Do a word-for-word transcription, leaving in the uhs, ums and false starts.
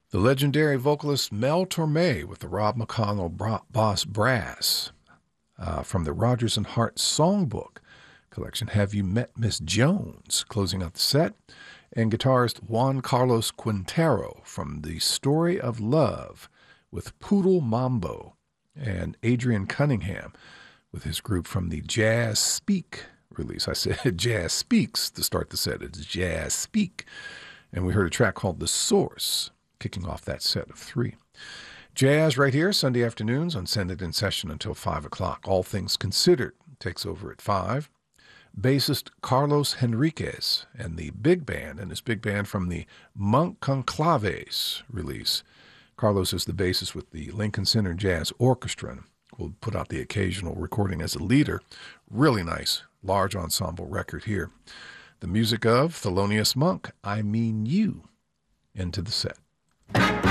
The legendary vocalist Mel Torme with the Rob McConnell Bra- Boss Brass uh, from the Rodgers and Hart Songbook collection. Have You Met Miss Jones? Closing out the set. And guitarist Juan Carlos Quintero from The Story of Love with Poodle Mambo. And Adrian Cunningham with his group from the Jazz Speak release. I said Jazz Speaks to start the set. It's Jazz Speak. And we heard a track called The Source, kicking off that set of three. Jazz right here, Sunday afternoons on Send It In Session until five o'clock. All Things Considered takes over at five. Bassist Carlos Henriquez and the big band, and his big band from the Monk Conclaves release. Carlos is the bassist with the Lincoln Center Jazz Orchestra, and will put out the occasional recording as a leader. Really nice, large ensemble record here. The music of Thelonious Monk, I Mean You, into the set.